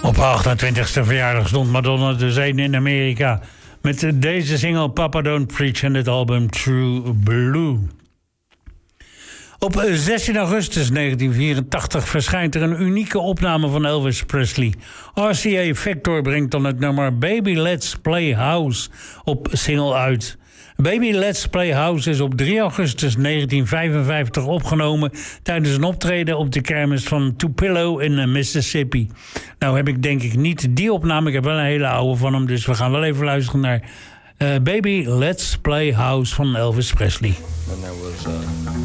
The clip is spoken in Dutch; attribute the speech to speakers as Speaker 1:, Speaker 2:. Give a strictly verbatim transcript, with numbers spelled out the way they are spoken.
Speaker 1: Op haar achtentwintigste verjaardag stond Madonna dus één in Amerika. Met deze single Papa Don't Preach en het album True Blue. Op zestien augustus negentien vierentachtig verschijnt er een unieke opname van Elvis Presley. R C A Victor brengt dan het nummer Baby Let's Play House op single uit. Baby Let's Play House is op drie augustus negentien vijfenvijftig opgenomen tijdens een optreden op de kermis van Tupelo in Mississippi. Nou heb ik denk ik niet die opname, ik heb wel een hele oude van hem, dus we gaan wel even luisteren naar uh, Baby Let's Play House van Elvis Presley.
Speaker 2: And there was, uh...